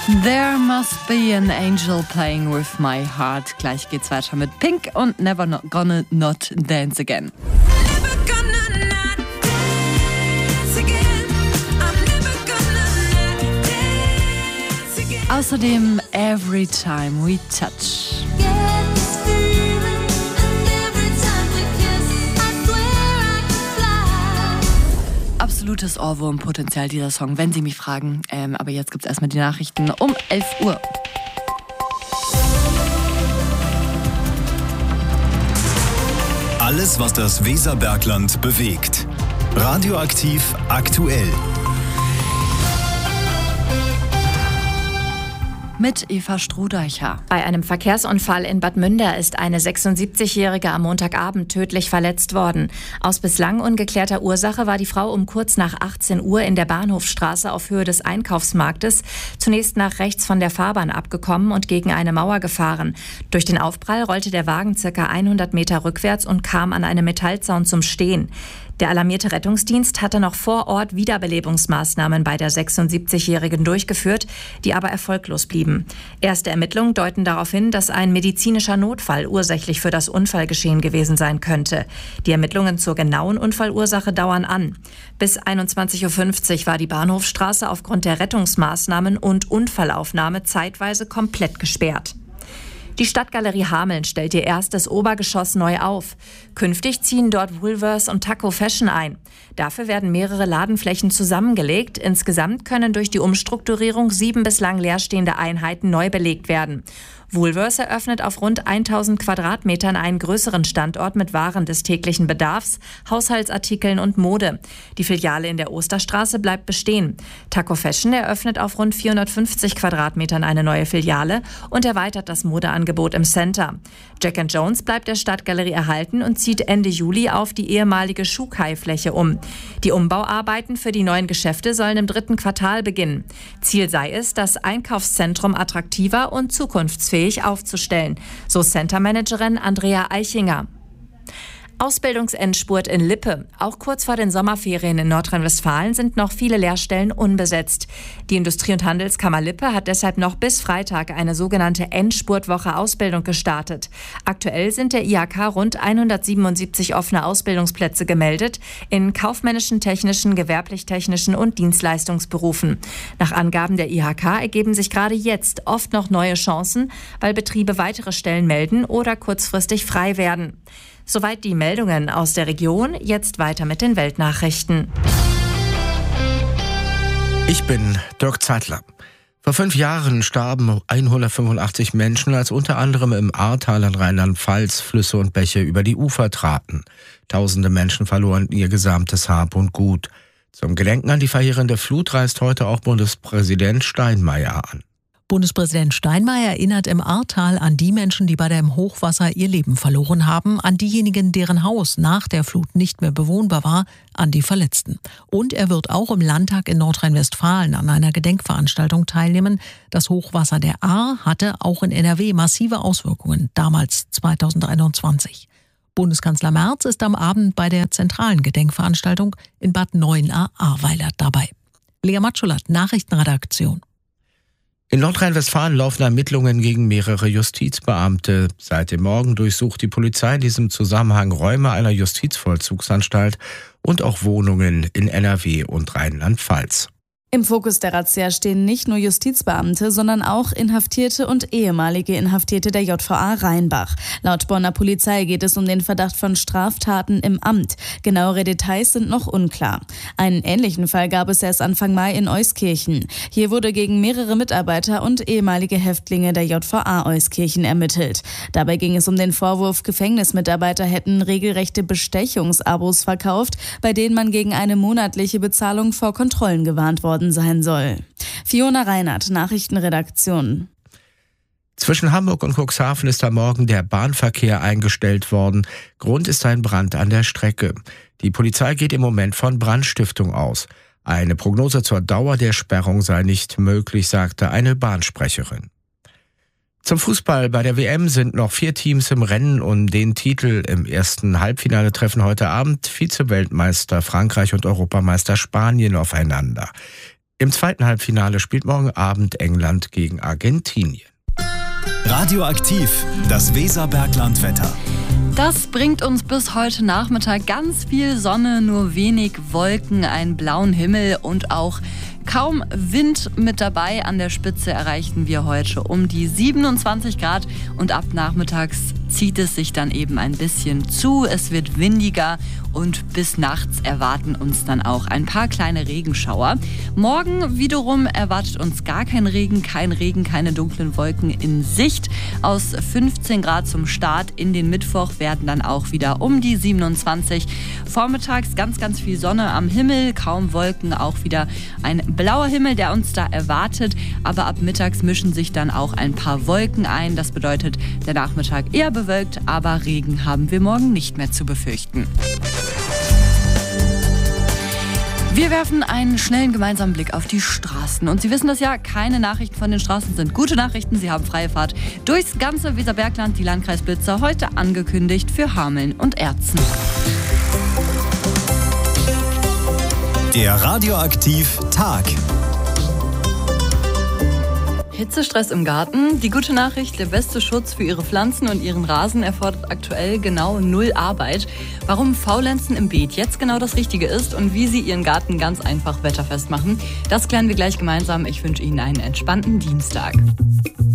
There must be an angel playing with my heart. Gleich geht's weiter mit Pink und Never Gonna Not Dance Again. Außerdem Every Time We Touch. Absolutes Ohrwurmpotenzial, dieser Song, wenn Sie mich fragen. Aber jetzt gibt's erstmal die Nachrichten um 11 Uhr. Alles, was das Weserbergland bewegt. Radioaktiv aktuell. Mit Eva Strudeicher. Bei einem Verkehrsunfall in Bad Münder ist eine 76-Jährige am Montagabend tödlich verletzt worden. Aus bislang ungeklärter Ursache war die Frau um kurz nach 18 Uhr in der Bahnhofstraße auf Höhe des Einkaufsmarktes zunächst nach rechts von der Fahrbahn abgekommen und gegen eine Mauer gefahren. Durch den Aufprall rollte der Wagen ca. 100 Meter rückwärts und kam an einem Metallzaun zum Stehen. Der alarmierte Rettungsdienst hatte noch vor Ort Wiederbelebungsmaßnahmen bei der 76-Jährigen durchgeführt, die aber erfolglos blieben. Erste Ermittlungen deuten darauf hin, dass ein medizinischer Notfall ursächlich für das Unfallgeschehen gewesen sein könnte. Die Ermittlungen zur genauen Unfallursache dauern an. Bis 21.50 Uhr war die Bahnhofstraße aufgrund der Rettungsmaßnahmen und Unfallaufnahme zeitweise komplett gesperrt. Die Stadtgalerie Hameln stellt ihr erstes Obergeschoss neu auf. Künftig ziehen dort Woolworths und Taco Fashion ein. Dafür werden mehrere Ladenflächen zusammengelegt. Insgesamt können durch die Umstrukturierung 7 bislang leerstehende Einheiten neu belegt werden. Woolworths eröffnet auf rund 1000 Quadratmetern einen größeren Standort mit Waren des täglichen Bedarfs, Haushaltsartikeln und Mode. Die Filiale in der Osterstraße bleibt bestehen. Taco Fashion eröffnet auf rund 450 Quadratmetern eine neue Filiale und erweitert das Modeangebot im Center. Jack & Jones bleibt der Stadtgalerie erhalten und zieht Ende Juli auf die ehemalige Schuhkai-Fläche um. Die Umbauarbeiten für die neuen Geschäfte sollen im 3. Quartal beginnen. Ziel sei es, das Einkaufszentrum attraktiver und zukunftsfähig aufzustellen, so Centermanagerin Andrea Eichinger. Ausbildungsendspurt in Lippe. Auch kurz vor den Sommerferien in Nordrhein-Westfalen sind noch viele Lehrstellen unbesetzt. Die Industrie- und Handelskammer Lippe hat deshalb noch bis Freitag eine sogenannte Endspurtwoche Ausbildung gestartet. Aktuell sind der IHK rund 177 offene Ausbildungsplätze gemeldet in kaufmännischen, technischen, gewerblich-technischen und Dienstleistungsberufen. Nach Angaben der IHK ergeben sich gerade jetzt oft noch neue Chancen, weil Betriebe weitere Stellen melden oder kurzfristig frei werden. Soweit die Meldungen aus der Region. Jetzt weiter mit den Weltnachrichten. Ich bin Dirk Zeitler. Vor 5 Jahren starben 185 Menschen, als unter anderem im Ahrtal in Rheinland-Pfalz Flüsse und Bäche über die Ufer traten. Tausende Menschen verloren ihr gesamtes Hab und Gut. Zum Gedenken an die verheerende Flut reist heute auch Bundespräsident Steinmeier an. Bundespräsident Steinmeier erinnert im Ahrtal an die Menschen, die bei dem Hochwasser ihr Leben verloren haben, an diejenigen, deren Haus nach der Flut nicht mehr bewohnbar war, an die Verletzten. Und er wird auch im Landtag in Nordrhein-Westfalen an einer Gedenkveranstaltung teilnehmen. Das Hochwasser der Ahr hatte auch in NRW massive Auswirkungen, damals 2021. Bundeskanzler Merz ist am Abend bei der zentralen Gedenkveranstaltung in Bad Neuenahr-Ahrweiler dabei. Lea Matschulat, Nachrichtenredaktion. In Nordrhein-Westfalen laufen Ermittlungen gegen mehrere Justizbeamte. Seit dem Morgen durchsucht die Polizei in diesem Zusammenhang Räume einer Justizvollzugsanstalt und auch Wohnungen in NRW und Rheinland-Pfalz. Im Fokus der Razzia stehen nicht nur Justizbeamte, sondern auch Inhaftierte und ehemalige Inhaftierte der JVA Rheinbach. Laut Bonner Polizei geht es um den Verdacht von Straftaten im Amt. Genauere Details sind noch unklar. Einen ähnlichen Fall gab es erst Anfang Mai in Euskirchen. Hier wurde gegen mehrere Mitarbeiter und ehemalige Häftlinge der JVA Euskirchen ermittelt. Dabei ging es um den Vorwurf, Gefängnismitarbeiter hätten regelrechte Bestechungsabos verkauft, bei denen man gegen eine monatliche Bezahlung vor Kontrollen gewarnt worden sein soll. Fiona Reinhardt, Nachrichtenredaktion. Zwischen Hamburg und Cuxhaven ist am Morgen der Bahnverkehr eingestellt worden. Grund ist ein Brand an der Strecke. Die Polizei geht im Moment von Brandstiftung aus. Eine Prognose zur Dauer der Sperrung sei nicht möglich, sagte eine Bahnsprecherin. Zum Fußball. Bei der WM sind noch 4 Teams im Rennen um den Titel. Im ersten Halbfinale treffen heute Abend Vize-Weltmeister Frankreich und Europameister Spanien aufeinander. Im zweiten Halbfinale spielt morgen Abend England gegen Argentinien. Radioaktiv, das Weserberglandwetter. Das bringt uns bis heute Nachmittag ganz viel Sonne, nur wenig Wolken, einen blauen Himmel und auch kaum Wind mit dabei. An der Spitze erreichen wir heute um die 27 Grad und ab nachmittags zieht es sich dann eben ein bisschen zu. Es wird windiger und bis nachts erwarten uns dann auch ein paar kleine Regenschauer. Morgen wiederum erwartet uns gar kein Regen, keine dunklen Wolken in Sicht. Aus 15 Grad zum Start in den Mittwoch werden dann auch wieder um die 27. Vormittags ganz viel Sonne am Himmel, kaum Wolken, auch wieder ein blauer Himmel, der uns da erwartet. Aber ab mittags mischen sich dann auch ein paar Wolken ein. Das bedeutet, der Nachmittag eher bewölkt, aber Regen haben wir morgen nicht mehr zu befürchten. Wir werfen einen schnellen gemeinsamen Blick auf die Straßen. Und Sie wissen das ja, keine Nachrichten von den Straßen sind gute Nachrichten. Sie haben freie Fahrt durchs ganze Weserbergland. Die Landkreisblitzer heute angekündigt für Hameln und Erzen. Der Radioaktiv-Tag. Hitzestress im Garten. Die gute Nachricht, der beste Schutz für Ihre Pflanzen und Ihren Rasen erfordert aktuell genau 0 Arbeit. Warum Faulenzen im Beet jetzt genau das Richtige ist und wie Sie Ihren Garten ganz einfach wetterfest machen, das klären wir gleich gemeinsam. Ich wünsche Ihnen einen entspannten Dienstag.